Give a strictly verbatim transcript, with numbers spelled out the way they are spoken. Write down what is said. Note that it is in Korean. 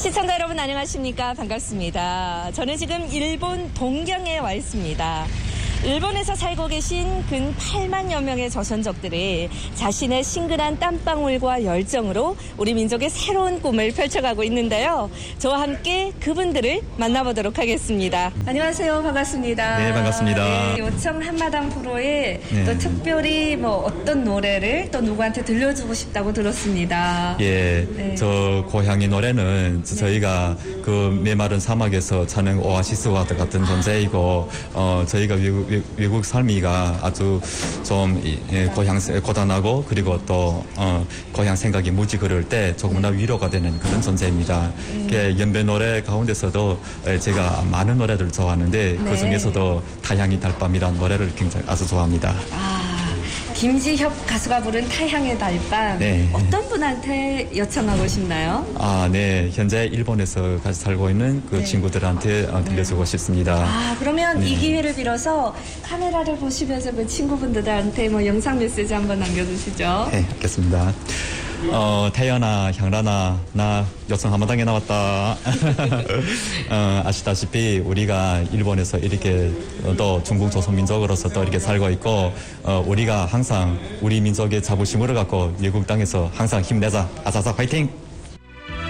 시청자 여러분 안녕하십니까? 반갑습니다. 저는 지금 일본 동경에 와 있습니다. 일본에서 살고 계신 근 팔만여 명의 조선족들이 자신의 신근한 땀방울과 열정으로 우리 민족의 새로운 꿈을 펼쳐가고 있는데요. 저와 함께 그분들을 만나보도록 하겠습니다. 안녕하세요. 반갑습니다. 네, 반갑습니다. 네, 요청 한마당 프로에 네. 또 특별히 뭐 어떤 노래를 또 누구한테 들려주고 싶다고 들었습니다. 예, 네. 저 고향의 노래는 저희가 그 메마른 사막에서 찾는 오아시스와 같은 존재이고, 어, 저희가 외국, 외국 삶이가 아주 좀 예, 고향 고단하고 그리고 또 어, 고향 생각이 무지 그럴 때 조금이나 위로가 되는 그런 존재입니다. 음. 그 연배 노래 가운데서도 제가 많은 노래를 좋아하는데 네. 그 중에서도 타향의 달밤이라는 노래를 굉장히 아주 좋아합니다. 아, 김지협 가수가 부른 타향의 달밤. 네. 어떤 분한테 요청하고 싶나요? 아, 네. 현재 일본에서 같이 살고 있는 그 네. 친구들한테 어, 들려주고 싶습니다. 아, 그러면 네. 이 기회를 빌어서 카메라를 보시면서 그 친구분들한테 뭐 영상 메시지 한번 남겨주시죠. 네, 알겠습니다. 어, 태연아, 향란아, 나 여성 한마당에 나왔다. 어, 아시다시피 우리가 일본에서 이렇게 또 중국 조선민족으로서 또 이렇게 살고 있고, 어, 우리가 항상 우리 민족의 자부심을 갖고 외국 땅에서 항상 힘내자. 아사사 파이팅!